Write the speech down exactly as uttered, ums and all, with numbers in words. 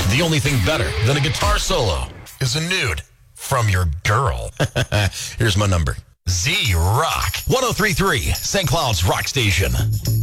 The only thing better than a guitar solo is a nude from your girl. Here's my number. Z Rock. one oh three point three, Saint Cloud's Rock Station.